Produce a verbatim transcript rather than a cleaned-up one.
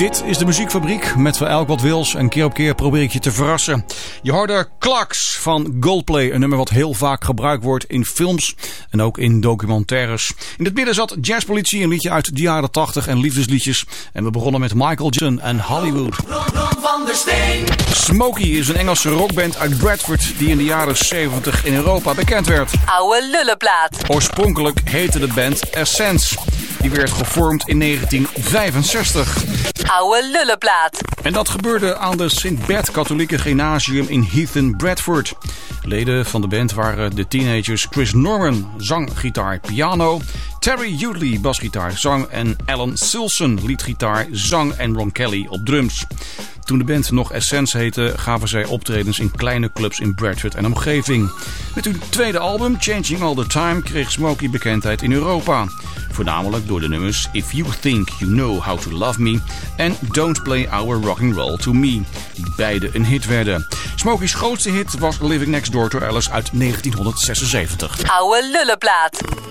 Dit is de Muziekfabriek met voor elk wat wils en keer op keer probeer ik je te verrassen. Je hoorde Klaks van Goldplay, een nummer wat heel vaak gebruikt wordt in films en ook in documentaires. In het midden zat Jazzpolitie, een liedje uit de jaren tachtig en liefdesliedjes. En we begonnen met Michael Jackson en Hollywood. Van der Steen. Smokey is een Engelse rockband uit Bradford die in de jaren zeventig in Europa bekend werd. Oude lullenplaat. Oorspronkelijk heette de band Essence. Die werd gevormd in negentien vijfenzestig. Oude lullenplaat. En dat gebeurde aan de Sint-Bert Katholieke Gymnasium in Heathen, Bradford. Leden van de band waren de teenagers Chris Norman, zang, gitaar, piano, Terry Utley, basgitaar, zang en Alan Silson, liedgitaar, zang en Ron Kelly op drums. Toen de band nog Essence heette, gaven zij optredens in kleine clubs in Bradford en omgeving. Met hun tweede album, Changing All The Time, kreeg Smokey bekendheid in Europa. Voornamelijk door de nummers If You Think You Know How To Love Me en Don't Play Our Rock'n'Roll To Me, die beide een hit werden. Smokey's grootste hit was Living Next Door to Alice uit negentien zesenzeventig. Oude lullenplaat.